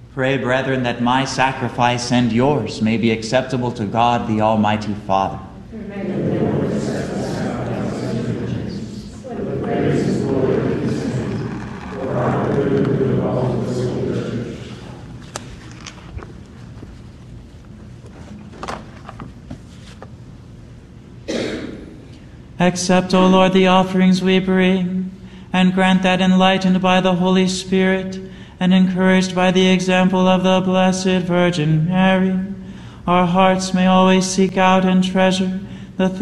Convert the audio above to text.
Pray, brethren, that my sacrifice and yours may be acceptable to God, the Almighty Father. Accept, O Lord, the offerings we bring, and grant that, enlightened by the Holy Spirit and encouraged by the example of the Blessed Virgin Mary, our hearts may always seek out and treasure